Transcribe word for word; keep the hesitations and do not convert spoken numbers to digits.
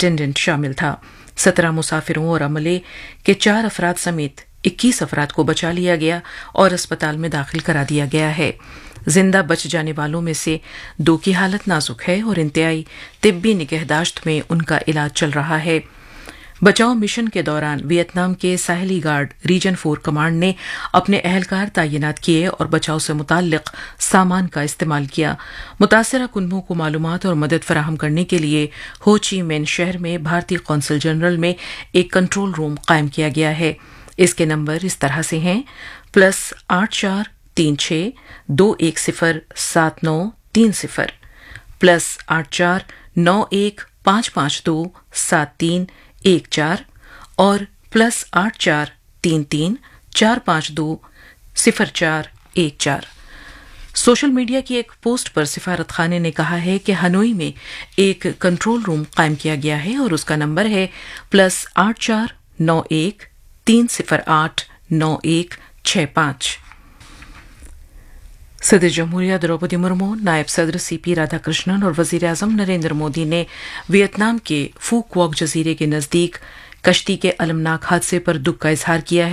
Attendant शामिल था। सत्रह मुसाफिरों और अमले के चार अफराद समेत इक्कीस अफराद को बचा लिया गया और अस्पताल में दाखिल करा दिया गया है। जिंदा बच जाने वालों में से दो की हालत नाजुक है और इंतहाई तिब्बी निगहदाश्त में उनका इलाज चल रहा है। बचाव मिशन के दौरान वियतनाम के Sahli guard reason four command ने अपने अहलकार तैनात किए और बचाव से मुताल्लिक सामान का इस्तेमाल किया। मुतासरा कुनबों को मालूमात और मदद फराहम करने के लिए हो ची मिन शहर में भारतीय कौंसल जनरल में एक कंट्रोल रूम कायम किया गया है। इसके नंबर इस तरह से हैं प्लस आठ चार तीन छः दो एक सिफर सात नौ तीन सिफर, प्लस आठ चार नौ एक पाँच पाँच दो सात तीन एक चार और प्लस आठ चार तीन तीन चार पाँच दो सिफर चार एक चार। सोशल मीडिया की एक पोस्ट पर सिफारत खाने ने कहा है कि हनोई में एक कंट्रोल रूम कायम किया गया है और उसका नंबर है प्लस आठ चार नौ एक तीन सिफर आठ नौ एक छः पाँच। सदर जमहूरिया द्रौपदी मुर्मू, नायब सदर सी पी राधाकृष्णन और वजीर आजम नरेंद्र मोदी ने वियतनाम के फू क्वॉक जजीरे के नजदीक कश्ती के अलमनाक हादसे पर दुख का इजहार किया है।